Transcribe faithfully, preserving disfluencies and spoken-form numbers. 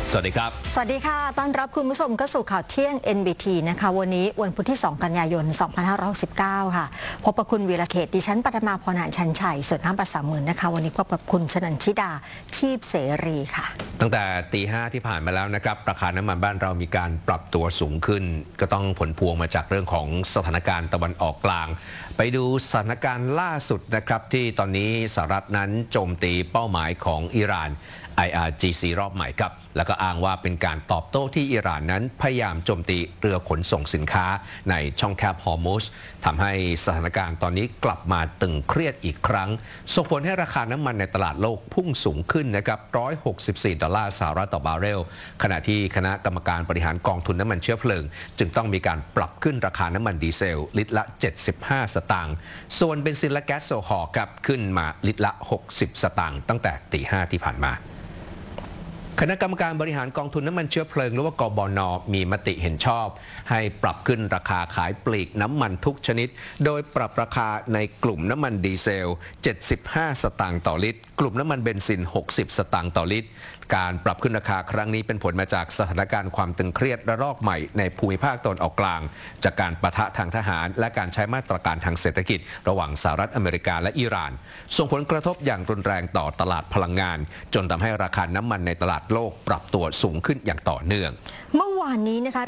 สวัสดีครับสวัสดีค่ะต้อนรับคุณผู้ชมเข้าสู่ข่าวเที่ยง เอ็น บี ที นะคะวันนี้วันพุธที่สองกันยายนสองพันห้าร้อยหกสิบเก้าค่ะพบกับคุณวีระเขตดิฉันปัทมาพรหานชันชัยส่วนน้ำประสามหมื่นนะคะวันนี้พบกับคุณชนันชิดาชีพเสรีค่ะตั้งแต่ตีห้าที่ผ่านมาแล้วนะครับราคาน้ำมันบ้านเรามีการปรับตัวสูงขึ้นก็ต้องผลพวงมาจากเรื่องของสถานการณ์ตะวันออกกลางไปดูสถานการณ์ล่าสุดนะครับที่ตอนนี้สหรัฐนั้นโจมตีเป้าหมายของอิหร่าน ไอ อาร์ จี ซี รอบใหม่ครับแล้วก็อ้างว่าเป็นการตอบโต้ที่อิหร่านนั้นพยายามโจมตีเรือขนส่งสินค้าในช่องแคบฮอร์มุสทำให้สถานการณ์ตอนนี้กลับมาตึงเครียดอีกครั้งส่งผลให้ราคาน้ำมันในตลาดโลกพุ่งสูงขึ้นนะครับหนึ่งร้อยหกสิบสี่ดอลลาร์สหรัฐต่อบาร์เรลขณะที่คณะกรรมการบริหารกองทุนน้ำมันเชื้อเพลิงจึงต้องมีการปรับขึ้นราคาน้ำมันดีเซลลิตรละเจ็ดสิบห้าสตางค์ส่วนเบนซินและแก๊สโซฮอล์ครับขึ้นมาลิตรละหกสิบสตางค์ตั้งแต่ตีห้าที่ผ่านมาคณะกรรมการบริหารกองทุนน้ำมันเชื้อเพลิงหรือว่ากบน.มีมติเห็นชอบให้ปรับขึ้นราคาขายปลีกน้ำมันทุกชนิดโดยปรับราคาในกลุ่มน้ำมันดีเซลเจ็ดสิบห้าสตางค์ต่อลิตรกลุ่มน้ำมันเบนซินหกสิบสตางค์ต่อลิตรการปรับขึ้นราคาครั้งนี้เป็นผลมาจากสถานการณ์ความตึงเครียดระลอกใหม่ในภูมิภาคตะวันออกกลางจากการปะทะทางทหารและการใช้มาตรการทางเศรษฐกิจระหว่างสหรัฐอเมริกาและอิหร่านส่งผลกระทบอย่างรุนแรงต่อตลาดพลังงานจนทำให้ราคาน้ำมันในตลาดโลกปรับตัวสูงขึ้นอย่างต่อเนื่องเมื่อวานนี้นะคะ